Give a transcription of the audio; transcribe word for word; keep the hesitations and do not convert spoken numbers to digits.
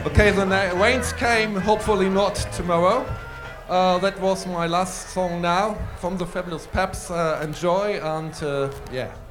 Okay, the na- rains came, hopefully not tomorrow. Uh, that was my last song now from the Fabulous Peps. Uh, enjoy and uh, yeah.